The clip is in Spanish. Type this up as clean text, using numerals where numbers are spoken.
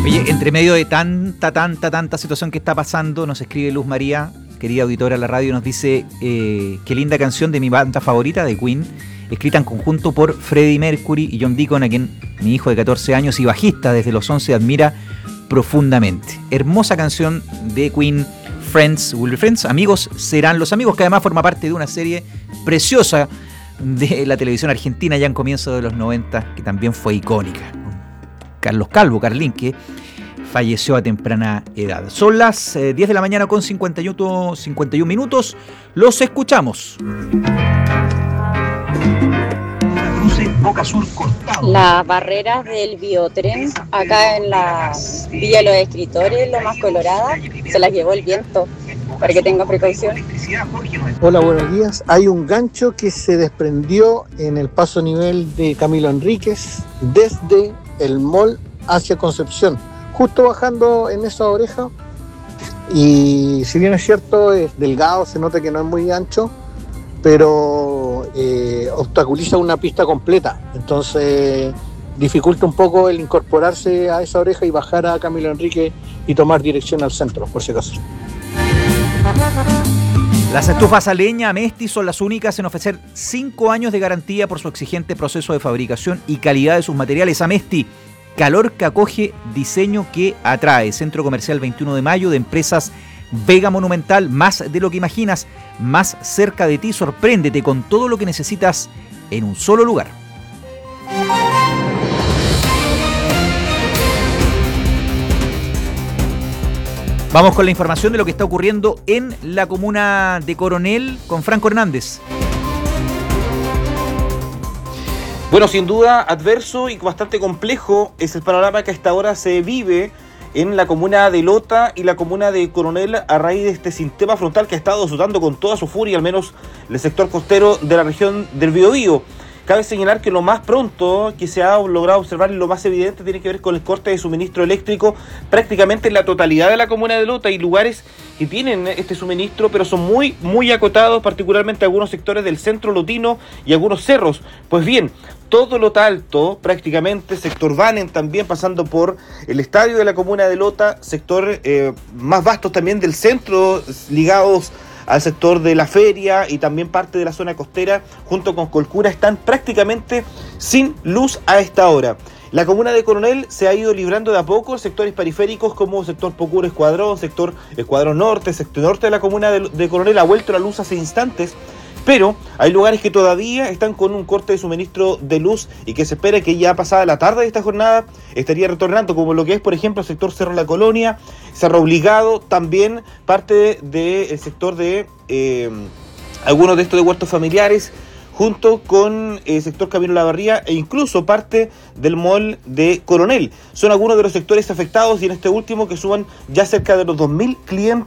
Oye, entre medio de tanta situación que está pasando, nos escribe Luz María, querida auditora de la radio, nos dice qué linda canción de mi banda favorita, de Queen, escrita en conjunto por Freddie Mercury y John Deacon, a quien mi hijo de 14 años y bajista desde los 11 admira profundamente. Hermosa canción de Queen, Friends Will Be Friends, Amigos Serán los Amigos, que además forma parte de una serie preciosa de la televisión argentina ya en comienzo de los 90, que también fue icónica. Carlos Calvo, Carlín, que falleció a temprana edad. Son las 10 de la mañana con 51 minutos. Los escuchamos. Las barreras del biotren acá en la Villa de los Escritores, lo más colorada, se las llevó el viento, para que tenga precaución. Hola, buenos días. Hay un gancho que se desprendió en el paso nivel de Camilo Enríquez desde el mall hacia Concepción, justo bajando en esa oreja, y si bien es cierto, es delgado, se nota que no es muy ancho, pero obstaculiza una pista completa, entonces dificulta un poco el incorporarse a esa oreja y bajar a Camilo Enríquez y tomar dirección al centro, por si acaso. Las estufas a leña Amesti son las únicas en ofrecer 5 años de garantía por su exigente proceso de fabricación y calidad de sus materiales. Amesti, calor que acoge, diseño que atrae. Centro Comercial 21 de Mayo de Empresas Vega Monumental, más de lo que imaginas, más cerca de ti. Sorpréndete con todo lo que necesitas en un solo lugar. Vamos con la información de lo que está ocurriendo en la comuna de Coronel con Franco Hernández. Bueno, sin duda adverso y bastante complejo es el panorama que hasta ahora se vive en la comuna de Lota y la comuna de Coronel a raíz de este sistema frontal que ha estado azotando con toda su furia, al menos el sector costero de la región del Biobío. Cabe señalar que lo más pronto que se ha logrado observar y lo más evidente tiene que ver con el corte de suministro eléctrico prácticamente en la totalidad de la comuna de Lota. Hay lugares que tienen este suministro, pero son muy acotados, particularmente algunos sectores del centro lotino y algunos cerros. Pues bien, todo Lota Alto, prácticamente, sector Banen también, pasando por el estadio de la comuna de Lota, sector más vastos también del centro, ligados al sector de la feria y también parte de la zona costera, junto con Colcura, están prácticamente sin luz a esta hora. La comuna de Coronel se ha ido librando de a poco sectores periféricos como sector Pocura Escuadrón, sector Escuadrón Norte, sector norte de la comuna de Coronel ha vuelto la luz hace instantes, pero hay lugares que todavía están con un corte de suministro de luz y que se espera que ya pasada la tarde de esta jornada estaría retornando, como lo que es, por ejemplo, el sector Cerro La Colonia, Cerro Obligado, también parte del sector de algunos de estos de huertos familiares, junto con el sector Camino La Barría e incluso parte del mall de Coronel. Son algunos de los sectores afectados y en este último que suban ya cerca de los 2.000 clientes